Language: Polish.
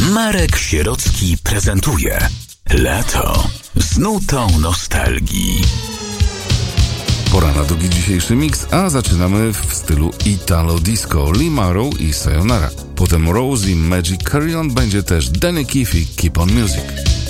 Marek Sierocki prezentuje Lato z nutą nostalgii. Pora na długi dzisiejszy miks, a zaczynamy w stylu Italo Disco, Lee Morrow i Sayonara. Potem Rosie Magic Carry On, będzie też Danny Keefe, Keep On Music.